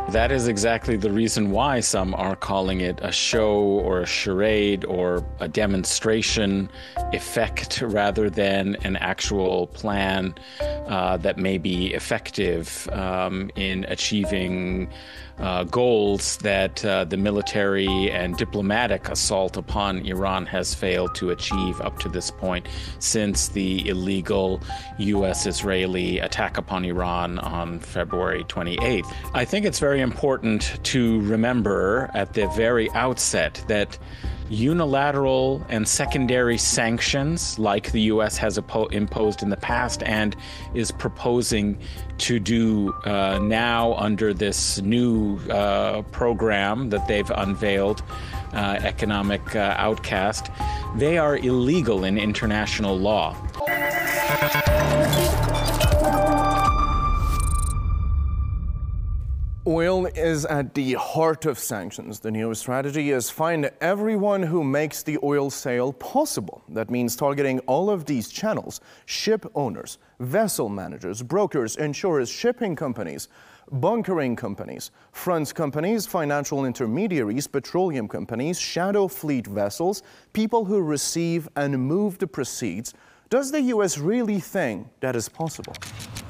That is exactly the reason why some are calling it a show or a charade or a demonstration effect rather than an actual plan that may be effective in achieving goals that the military and diplomatic assault upon Iran has failed to achieve up to this point since the illegal U.S.-Israeli attack upon Iran on February 28th. I think it's very important to remember at the very outset that unilateral and secondary sanctions, like the U.S. has imposed in the past and is proposing to do now under this new program that they've unveiled, Economic Outcast, they are illegal in international law. Oil is at the heart of sanctions. The new strategy is find everyone who makes the oil sale possible. That means targeting all of these channels: ship owners, vessel managers, brokers, insurers, shipping companies, bunkering companies, front companies, financial intermediaries, petroleum companies, shadow fleet vessels, people who receive and move the proceeds. Does the U.S. really think that is possible?